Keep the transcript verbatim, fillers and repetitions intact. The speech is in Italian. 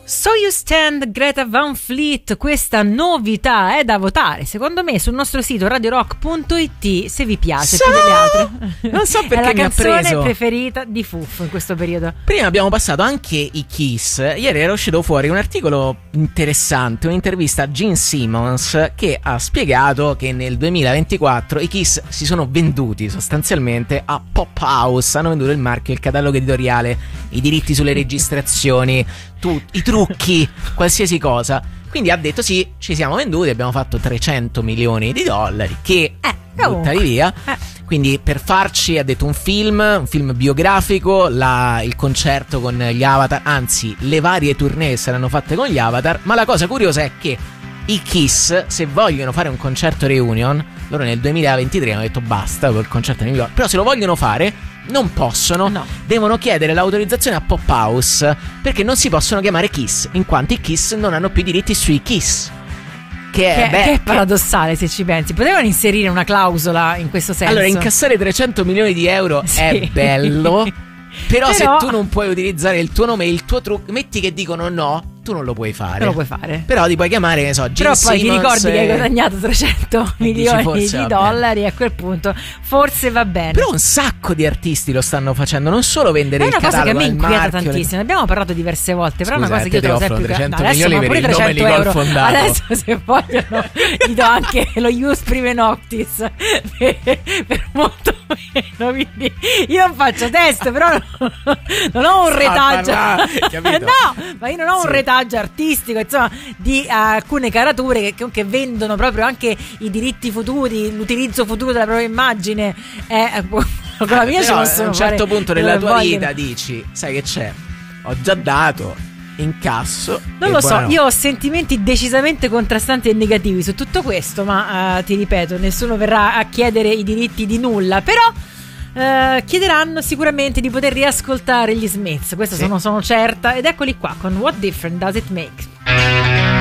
So You Stand, Greta Van Fleet, questa novità è da votare secondo me sul nostro sito radio rock punto it se vi piace so, più delle altre. Non so perché è la mi ha canzone preso. preferita di Fuff in questo periodo. Prima abbiamo passato anche i Kiss. Ieri era uscito fuori un articolo interessante, un'intervista a Gene Simmons che ha spiegato che nel duemilaventiquattro i Kiss si sono venduti sostanzialmente a Pop House, hanno venduto il marchio, il catalogo editoriale, i diritti sulle registrazioni, tu, i trucchi, qualsiasi cosa. Quindi ha detto sì, ci siamo venduti, abbiamo fatto trecento milioni di dollari che eh, buttali via. Eh. Quindi per farci ha detto un film, un film biografico, la, il concerto con gli Avatar, anzi le varie tournée saranno fatte con gli Avatar. Ma la cosa curiosa è che i Kiss, se vogliono fare un concerto reunion, loro nel duemilaventitré hanno detto basta col concerto di New York, però se lo vogliono fare non possono, no. Devono chiedere l'autorizzazione a Pop House, perché non si possono chiamare Kiss, in quanto i Kiss non hanno più i diritti sui Kiss. Che è, che, beh, che è paradossale se ci pensi. Potevano inserire una clausola in questo senso. Allora, incassare trecento milioni di euro sì. È bello. Però, però se tu non puoi utilizzare il tuo nome e il tuo trucco, metti che dicono no, tu non lo puoi fare. Non lo puoi fare. Però ti puoi chiamare, che so, Gene Però poi Simmons ti ricordi e... che hai guadagnato trecento milioni di dollari e a quel punto forse va bene. Però un sacco di artisti lo stanno facendo, non solo vendere il catalogo. È una cosa che a me inquieta marchio, tantissimo, ne abbiamo parlato diverse volte. Però è una cosa che io trovo sempre più trecento no, milioni per il nome di euro. Fondato. Adesso se vogliono gli do anche lo Ius Prime Noctis per, per molto meno. Quindi io non faccio testo, però non, non ho un retaggio no, ma io non ho sì. un retaggio artistico, insomma, di uh, alcune carature che, che vendono proprio anche i diritti futuri, l'utilizzo futuro della propria immagine. Eh, con la mia ci possono a un certo fare punto nella tua vogliono. Vita dici, sai che c'è? Ho già dato, incasso. Non lo so, io ho sentimenti decisamente contrastanti e negativi su tutto questo, ma uh, ti ripeto, nessuno verrà a chiedere i diritti di nulla, però Uh, chiederanno sicuramente di poter riascoltare gli Smiths, questo sì. sono, sono certa, ed eccoli qua con What Difference Does It Make.